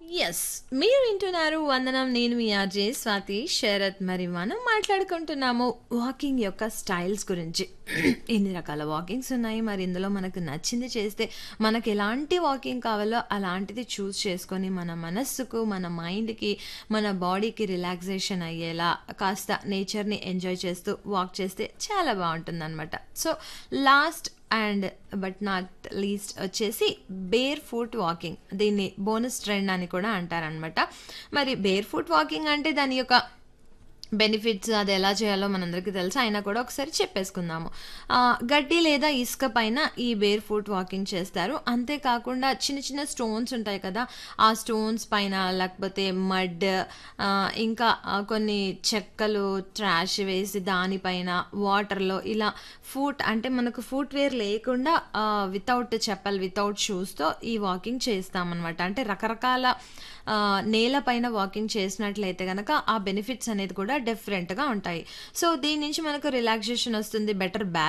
Yes. మీరు వింటున్నారు 'వందనం'. నేను మీ ఆర్‌జే స్వాతి శరత్. మరి మనం మాట్లాడుకుంటున్నాము వాకింగ్ యొక్క స్టైల్స్ గురించి. ఎన్ని రకాల వాకింగ్స్ ఉన్నాయి. మరి ఇందులో మనకు నచ్చింది చేస్తే, మనకెలాంటి వాకింగ్ కావాలో అలాంటిది చూజ్ చేసుకొని, మన మనస్సుకు, మన మైండ్‌కి, మన బాడీకి రిలాక్సేషన్ అయ్యేలా కాస్త నేచర్‌ని ఎంజాయ్ చేస్తూ వాక్ చేస్తే చాలా బావుంటుందనమాట. So, last and but not least వచ్చేసి బేర్ ఫుట్ వాకింగ్. దీన్ని బోనస్ ట్రెండ్ అని కూడా అంటారనమాట. మరి బేర్ ఫుట్ వాకింగ్ అంటే దాని యొక్క బెనిఫిట్స్ అది ఎలా చేయాలో మనందరికీ తెలుసు. అయినా కూడా ఒకసారి చెప్పేసుకుందాము. గడ్డి లేదా ఇసుక పైన ఈ బేర్ ఫుట్ వాకింగ్ చేస్తారు. అంతేకాకుండా చిన్న చిన్న స్టోన్స్ ఉంటాయి కదా, ఆ స్టోన్స్ పైన లేకపోతే మడ్, ఇంకా కొన్ని చెక్కలు ట్రాష్ వేసి దానిపైన వాటర్లో ఇలా ఫుట్ అంటే మనకు ఫుట్ వేర్ లేకుండా వితౌట్ చెప్పల్ వితౌట్ షూస్తో ఈ వాకింగ్ చేస్తామన్నమాట. అంటే రకరకాల నేల పైన వాకింగ్ చేసినట్లయితే కనుక ఆ బెనిఫిట్స్ అనేది కూడా డిఫరెంట్గా ఉంటాయి. సో దీని నుంచి మనకు రిలాక్సేషన్ వస్తుంది, బెటర్